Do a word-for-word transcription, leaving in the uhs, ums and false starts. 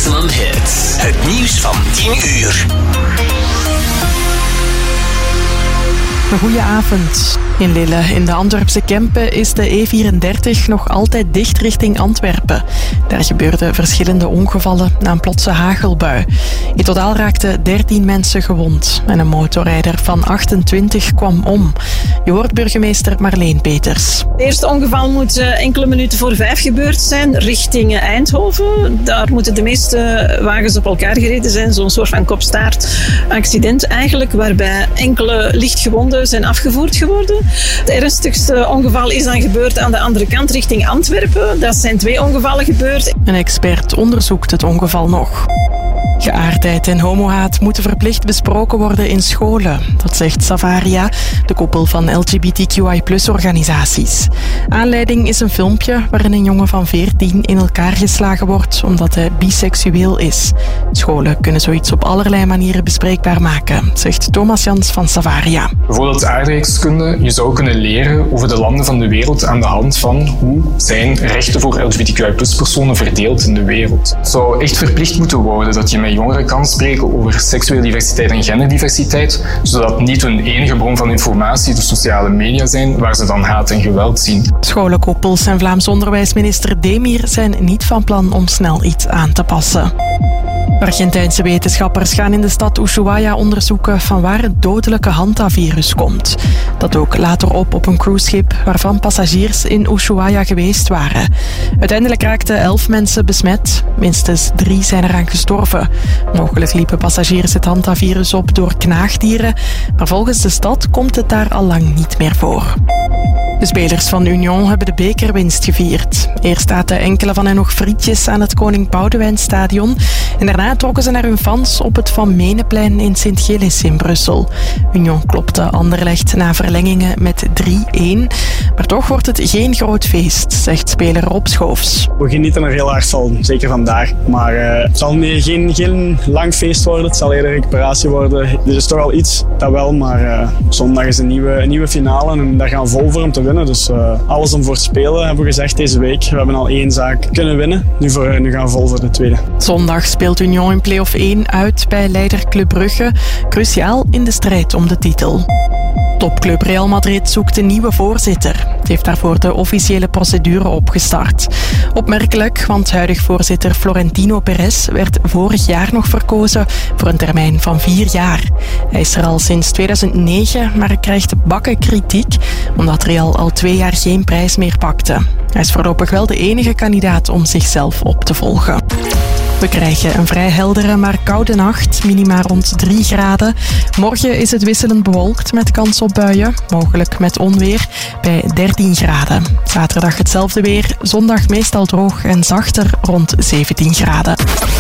Maximum Hits. Het nieuws van tien uur. Een goeie avond. In Lille, in de Antwerpse Kempen, is de E vierendertig nog altijd dicht richting Antwerpen. Daar gebeurden verschillende ongevallen na een plotse hagelbui. In totaal raakten dertien mensen gewond en een motorrijder van achtentwintig kwam om. Je hoort burgemeester Marleen Peters. Het eerste ongeval moet enkele minuten voor vijf gebeurd zijn, richting Eindhoven. Daar moeten de meeste wagens op elkaar gereden zijn, zo'n soort van kopstaart-accident eigenlijk, waarbij enkele lichtgewonden zijn afgevoerd geworden. Het ernstigste ongeval is dan gebeurd aan de andere kant, richting Antwerpen. Dat zijn twee ongevallen gebeurd. Een expert onderzoekt het ongeval nog. Geaardheid en homohaat moeten verplicht besproken worden in scholen. Dat zegt Savaria, de koepel van L G B T Q I plus organisaties. Aanleiding is een filmpje waarin een jongen van veertien in elkaar geslagen wordt omdat hij biseksueel is. Scholen kunnen zoiets op allerlei manieren bespreekbaar maken, zegt Thomas Jans van Savaria. Bijvoorbeeld aardrijkskunde. Je zou kunnen leren over de landen van de wereld aan de hand van hoe zijn rechten voor L G B T Q I plus personen verdeeld in de wereld. Het zou echt verplicht moeten worden dat je met jongeren kan spreken over seksuele diversiteit en genderdiversiteit, zodat niet hun enige bron van informatie de sociale media zijn waar ze dan haat en geweld zien. Scholenkoepels en Vlaams onderwijsminister Demir zijn niet van plan om snel iets aan te passen. Argentijnse wetenschappers gaan in de stad Ushuaia onderzoeken van waar het dodelijke Hanta-virus komt. Dat dook later op op een cruiseschip waarvan passagiers in Ushuaia geweest waren. Uiteindelijk raakten elf mensen besmet. Minstens drie zijn eraan gestorven. Mogelijk liepen passagiers het Hanta-virus op door knaagdieren, maar volgens de stad komt het daar al lang niet meer voor. De spelers van Union hebben de bekerwinst gevierd. Eerst aten enkele van hen nog frietjes aan het Koning Boudewijnstadion en daarna trokken ze naar hun fans op het Van Meneplein in Sint-Gilles in Brussel. Union klopte Anderlecht na verlengingen met drie-een, maar toch wordt het geen groot feest, zegt speler Rob Schoofs. We genieten er heel hard van, zeker vandaag. Maar uh, het zal nee, geen, geen lang feest worden, het zal eerder recuperatie worden. Dit is toch al iets, dat wel, maar uh, zondag is een nieuwe, een nieuwe finale en daar gaan we vol voor om te winnen. Dus uh, alles om voor te spelen, hebben we gezegd deze week. We hebben al één zaak kunnen winnen, nu, voor, nu gaan we vol voor de tweede. Zondag speelt Union in play-off één uit bij leider Club Brugge, cruciaal in de strijd om de titel. Topclub Real Madrid zoekt een nieuwe voorzitter. Het heeft daarvoor de officiële procedure opgestart. Opmerkelijk, want huidig voorzitter Florentino Perez werd vorig jaar nog verkozen voor een termijn van vier jaar. Hij is er al sinds tweeduizend negen, maar krijgt bakken kritiek omdat Real al twee jaar geen prijs meer pakte. Hij is voorlopig wel de enige kandidaat om zichzelf op te volgen. We krijgen een vrij heldere, maar koude nacht, minima rond drie graden. Morgen is het wisselend bewolkt met kans op buien, mogelijk met onweer, bij dertien graden. Zaterdag hetzelfde weer, zondag meestal droog en zachter rond zeventien graden.